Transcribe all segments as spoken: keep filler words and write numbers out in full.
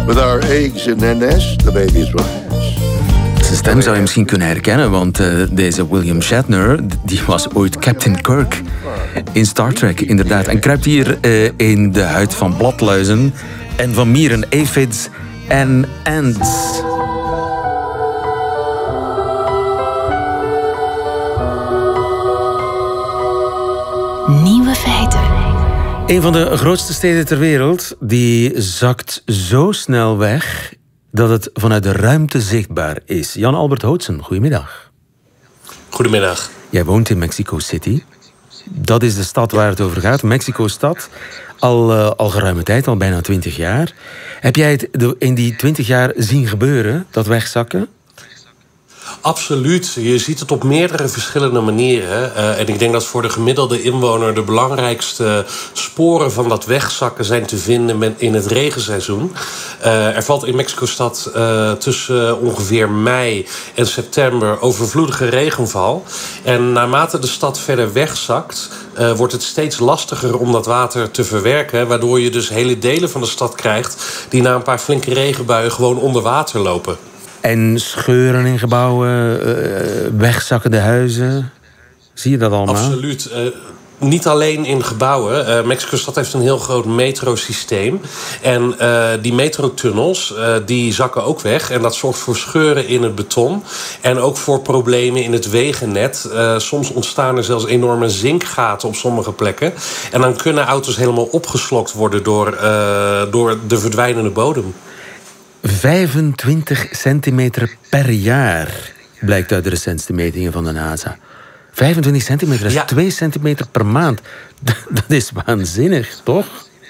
With our eggs in their nest, the babies will hatch. Zijn stem zou je misschien kunnen herkennen, want uh, deze William Shatner, die was ooit Captain Kirk in Star Trek, inderdaad. En kruipt hier uh, in de huid van bladluizen en van mieren, aphids en ants. Nieuwe feiten. Een van de grootste steden ter wereld, die zakt zo snel weg dat het vanuit de ruimte zichtbaar is. Jan-Albert Hootsen, goedemiddag. Goedemiddag. Jij woont in Mexico City. Dat is de stad waar het over gaat. Mexico-stad. Al, uh, al geruime tijd, al bijna twintig jaar. Heb jij het in die twintig jaar zien gebeuren, dat wegzakken? Absoluut. Je ziet het op meerdere verschillende manieren. Uh, en ik denk dat voor de gemiddelde inwoner de belangrijkste sporen van dat wegzakken zijn te vinden met, in het regenseizoen. Uh, er valt in Mexico-stad uh, tussen ongeveer mei en september overvloedige regenval. En naarmate de stad verder wegzakt, uh, wordt het steeds lastiger om dat water te verwerken. Waardoor je dus hele delen van de stad krijgt die na een paar flinke regenbuien gewoon onder water lopen. En scheuren in gebouwen, uh, wegzakkende huizen. Zie je dat allemaal? Absoluut. Uh, niet alleen in gebouwen. Uh, Mexico-stad heeft een heel groot metrosysteem. En uh, die metrotunnels, uh, die zakken ook weg. En dat zorgt voor scheuren in het beton. En ook voor problemen in het wegennet. Uh, soms ontstaan er zelfs enorme zinkgaten op sommige plekken. En dan kunnen auto's helemaal opgeslokt worden door, uh, door de verdwijnende bodem. vijfentwintig centimeter per jaar, blijkt uit de recentste metingen van de NASA. vijfentwintig centimeter, dat is ja. twee centimeter per maand. Dat is waanzinnig, toch?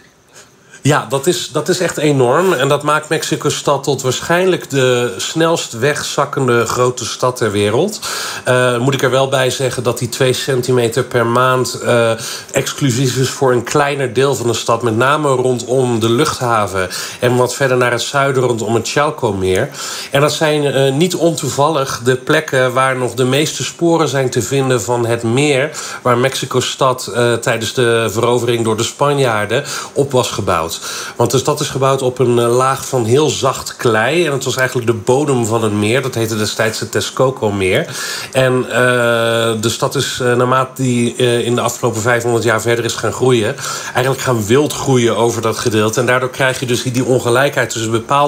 Ja, dat is, dat is echt enorm. En dat maakt Mexico-stad tot waarschijnlijk de snelst wegzakkende grote stad ter wereld. Uh, moet ik er wel bij zeggen dat die twee centimeter per maand uh, exclusief is voor een kleiner deel van de stad. Met name rondom de luchthaven en wat verder naar het zuiden rondom het Chalco-meer. En dat zijn uh, niet ontoevallig de plekken waar nog de meeste sporen zijn te vinden van het meer waar Mexico-stad uh, tijdens de verovering door de Spanjaarden op was gebouwd. Want de stad is gebouwd op een laag van heel zacht klei. En het was eigenlijk de bodem van het meer. Dat heette destijds het Texcoco-meer. En uh, de stad is, uh, naarmate die uh, in de afgelopen vijfhonderd jaar verder is gaan groeien, eigenlijk gaan wild groeien over dat gedeelte. En daardoor krijg je dus die ongelijkheid tussen bepaalde